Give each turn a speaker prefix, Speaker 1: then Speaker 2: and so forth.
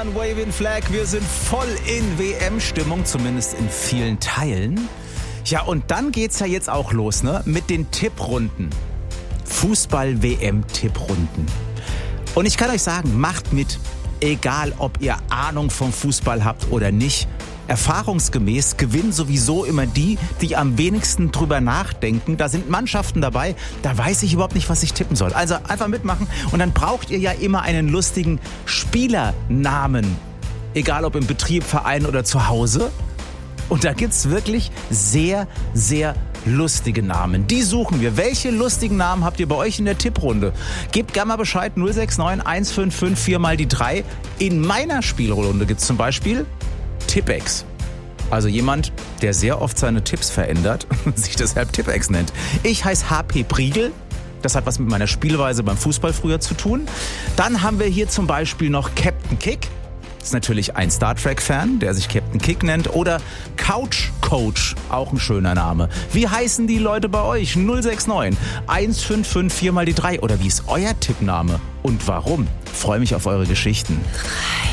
Speaker 1: One Waving Flag. Wir sind voll in WM-Stimmung, zumindest in vielen Teilen. Ja, und dann geht's ja jetzt auch los, ne? Mit den Tipprunden. Fußball-WM-Tipprunden. Und ich kann euch sagen, macht mit. Egal, ob ihr Ahnung vom Fußball habt oder nicht. Erfahrungsgemäß gewinnen sowieso immer die am wenigsten drüber nachdenken. Da sind Mannschaften dabei, da weiß ich überhaupt nicht, was ich tippen soll. Also einfach mitmachen und dann braucht ihr ja immer einen lustigen Spielernamen. Egal, ob im Betrieb, Verein oder zu Hause. Und da gibt's wirklich sehr, sehr lustige Namen. Die suchen wir. Welche lustigen Namen habt ihr bei euch in der Tipprunde? Gebt gerne mal Bescheid. 069 155 4 mal die 3. In meiner Spielrunde gibt's zum Beispiel Tippex. Also jemand, der sehr oft seine Tipps verändert und sich deshalb Tippex nennt. Ich heiße HP Priegel. Das hat was mit meiner Spielweise beim Fußball früher zu tun. Dann haben wir hier zum Beispiel noch Captain Kick. Das ist natürlich ein Star Trek-Fan, der sich Captain Kick nennt. Oder Couch Coach, auch ein schöner Name. Wie heißen die Leute bei euch? 069 155 4 mal die 3. Oder wie ist euer Tippname? Und warum? Ich freue mich auf eure Geschichten.